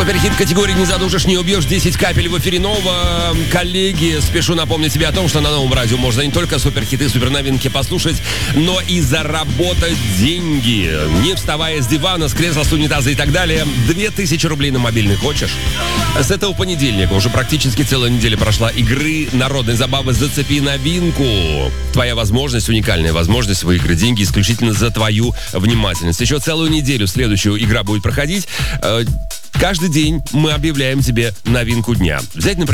Суперхит категории «Не задушишь, не убьешь». 10 капель в эфире нового. Коллеги, спешу напомнить тебе о том, что на новом радио можно не только суперхиты, суперновинки послушать, но и заработать деньги. Не вставая с дивана, с кресла, с унитаза и так далее. 2000 рублей на мобильный хочешь? С этого понедельника уже практически целая неделя прошла игры народной забавы «Зацепи новинку». Твоя возможность, уникальная возможность выиграть деньги исключительно за твою внимательность. Еще целую неделю следующую игра будет проходить. Каждый день мы объявляем тебе новинку дня. Взять, например,